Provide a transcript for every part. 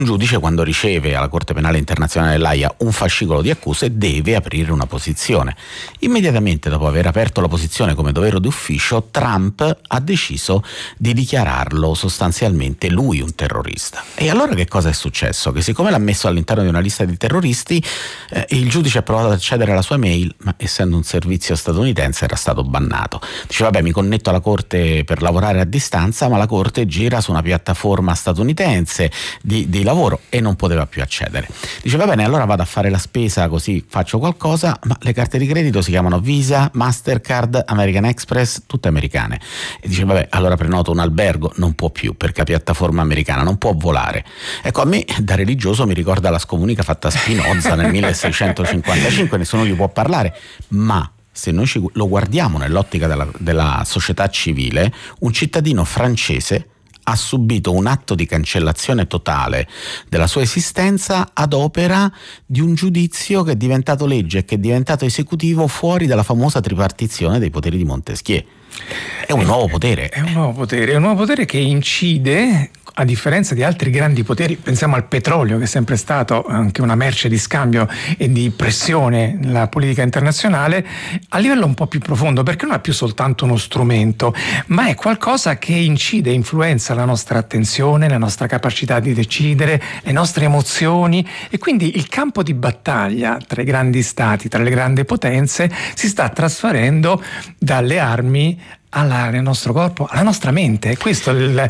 Un giudice, quando riceve alla Corte Penale Internazionale dell'Aia un fascicolo di accuse, deve aprire una posizione. Immediatamente dopo aver aperto la posizione come dovere d'ufficio, Trump ha deciso di dichiararlo sostanzialmente lui un terrorista. E allora che cosa è successo? Che siccome l'ha messo all'interno di una lista di terroristi, il giudice ha provato ad accedere alla sua mail, ma essendo un servizio statunitense era stato bannato. Dice: vabbè, mi connetto alla Corte per lavorare a distanza, ma la Corte gira su una piattaforma statunitense di lavoro e non poteva più accedere. Dice: va bene, allora vado a fare la spesa, così faccio qualcosa, ma le carte di credito si chiamano Visa, Mastercard, American Express, tutte americane. E dice: vabbè, allora prenoto un albergo. Non può più, perché la piattaforma americana non può volare. Ecco, a me da religioso mi ricorda la scomunica fatta a Spinoza nel 1655, nessuno gli può parlare, ma se noi lo guardiamo nell'ottica della società civile, un cittadino francese ha subito un atto di cancellazione totale della sua esistenza ad opera di un giudizio che è diventato legge e che è diventato esecutivo fuori dalla famosa tripartizione dei poteri di Montesquieu. È un nuovo potere. È un nuovo potere che incide, a differenza di altri grandi poteri. Pensiamo al petrolio, che è sempre stato anche una merce di scambio e di pressione nella politica internazionale, a livello un po' più profondo, perché non è più soltanto uno strumento, ma è qualcosa che incide, influenza la nostra attenzione, la nostra capacità di decidere, le nostre emozioni, e quindi il campo di battaglia tra i grandi stati, tra le grandi potenze, si sta trasferendo dalle armi al nostro corpo, alla nostra mente. Questo la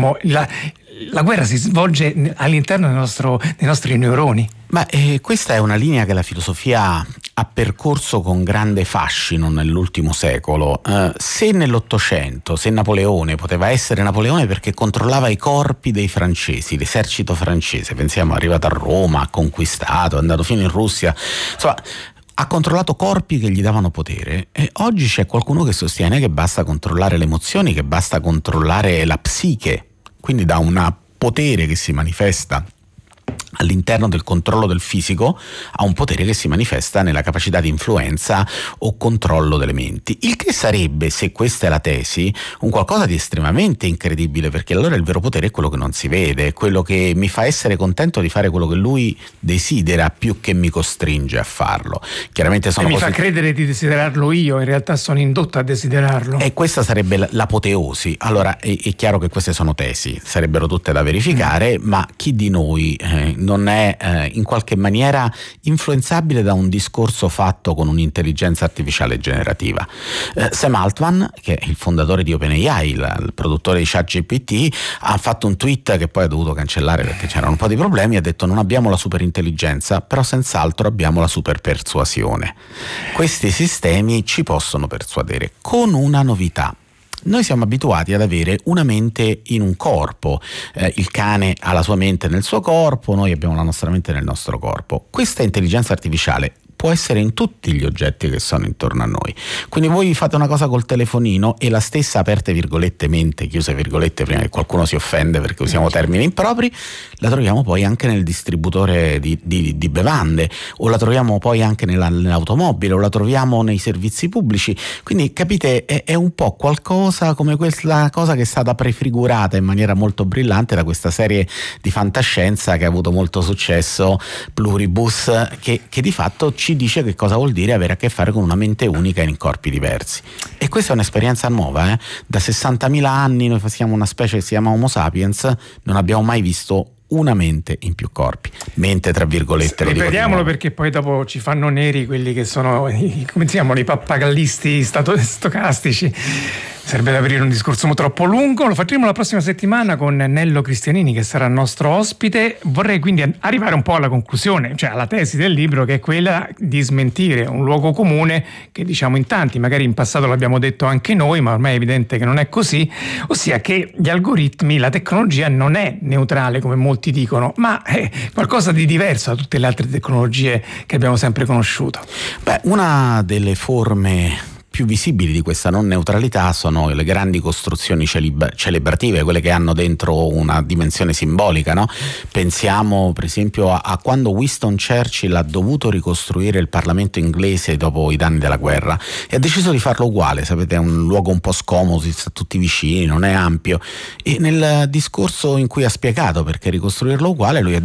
guerra si svolge all'interno dei nostri neuroni. Ma questa è una linea che la filosofia ha percorso con grande fascino nell'ultimo secolo. Se nell'Ottocento, se Napoleone poteva essere Napoleone perché controllava i corpi dei francesi, l'esercito francese, pensiamo, è arrivato a Roma, ha conquistato, è andato fino in Russia, insomma ha controllato corpi che gli davano potere, e oggi c'è qualcuno che sostiene che basta controllare le emozioni, che basta controllare la psiche, quindi da un potere che si manifesta all'interno del controllo del fisico a un potere che si manifesta nella capacità di influenza o controllo delle menti, il che sarebbe, se questa è la tesi, un qualcosa di estremamente incredibile, perché allora il vero potere è quello che non si vede, è quello che mi fa essere contento di fare quello che lui desidera più che mi costringe a farlo. Chiaramente sono mi fa credere di desiderarlo io, in realtà sono indotto a desiderarlo. E questa sarebbe l'apoteosi. Allora è chiaro che queste sono tesi, sarebbero tutte da verificare, ma chi di noi non è in qualche maniera influenzabile da un discorso fatto con un'intelligenza artificiale generativa? Sam Altman, che è il fondatore di OpenAI, il produttore di ChatGPT, ha fatto un tweet che poi ha dovuto cancellare perché c'erano un po' di problemi. Ha detto: non abbiamo la superintelligenza, però senz'altro abbiamo la superpersuasione. Questi sistemi ci possono persuadere con una novità. Noi siamo abituati ad avere una mente in un corpo, il cane ha la sua mente nel suo corpo, noi abbiamo la nostra mente nel nostro corpo. Questa intelligenza artificiale può essere in tutti gli oggetti che sono intorno a noi. Quindi voi fate una cosa col telefonino e la stessa, aperte virgolette, mente, chiuse virgolette, prima che qualcuno si offende perché usiamo termini impropri, la troviamo poi anche nel distributore di bevande, o la troviamo poi anche nell'automobile, o la troviamo nei servizi pubblici. Quindi capite, è un po' qualcosa come quella cosa che è stata prefigurata in maniera molto brillante da questa serie di fantascienza che ha avuto molto successo, Pluribus, che di fatto ci dice che cosa vuol dire avere a che fare con una mente unica in corpi diversi. E questa è un'esperienza nuova, Da 60.000 anni noi siamo una specie che si chiama Homo sapiens, non abbiamo mai visto una mente in più corpi. Mente tra virgolette. Ripetiamolo, perché poi dopo ci fanno neri quelli che sono come si chiamano, i pappagallisti stocastici. Serve da aprire un discorso troppo lungo, lo faremo la prossima settimana con Nello Cristianini, che sarà il nostro ospite. Vorrei quindi arrivare un po' alla conclusione, cioè alla tesi del libro, che è quella di smentire un luogo comune che diciamo in tanti, magari in passato l'abbiamo detto anche noi, ma ormai è evidente che non è così, ossia che gli algoritmi, la tecnologia non è neutrale come molti dicono, ma è qualcosa di diverso da tutte le altre tecnologie che abbiamo sempre conosciuto. Una delle forme più visibili di questa non neutralità sono le grandi costruzioni celebrative, quelle che hanno dentro una dimensione simbolica, no? Pensiamo per esempio a quando Winston Churchill ha dovuto ricostruire il Parlamento inglese dopo i danni della guerra e ha deciso di farlo uguale. Sapete, è un luogo un po' scomodo, si sta tutti vicini, non è ampio, e nel discorso in cui ha spiegato perché ricostruirlo uguale lui ha